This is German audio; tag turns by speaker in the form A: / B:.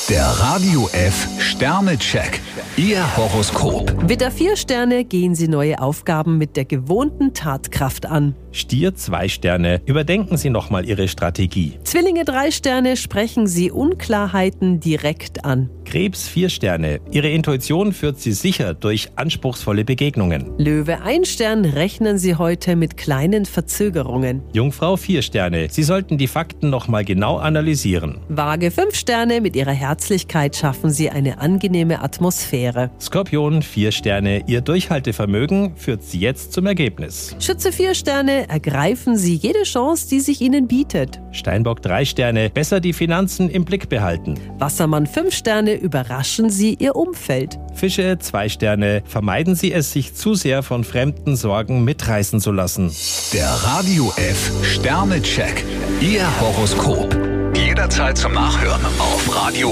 A: Der Radio F Sternecheck. Ihr Horoskop.
B: Widder 4 Sterne, gehen Sie neue Aufgaben mit der gewohnten Tatkraft an.
C: Stier 2 Sterne, überdenken Sie nochmal Ihre Strategie.
B: Zwillinge 3 Sterne, sprechen Sie Unklarheiten direkt an.
C: Krebs 4 Sterne, Ihre Intuition führt Sie sicher durch anspruchsvolle Begegnungen.
B: Löwe 1 Stern, rechnen Sie heute mit kleinen Verzögerungen.
C: Jungfrau 4 Sterne, Sie sollten die Fakten nochmal genau analysieren.
B: Waage 5 Sterne, mit Ihrer Herzlichkeit schaffen Sie eine angenehme Atmosphäre.
C: Skorpion 4 Sterne, Ihr Durchhaltevermögen führt Sie jetzt zum Ergebnis.
B: Schütze 4 Sterne, ergreifen Sie jede Chance, die sich Ihnen bietet.
C: Steinbock 3 Sterne, besser die Finanzen im Blick behalten.
B: Wassermann 5 Sterne, überraschen Sie Ihr Umfeld.
C: Fische 2 Sterne, vermeiden Sie es, sich zu sehr von fremden Sorgen mitreißen zu lassen.
A: Der Radio F Sternecheck. Ihr Horoskop. Jederzeit zum Nachhören auf Radio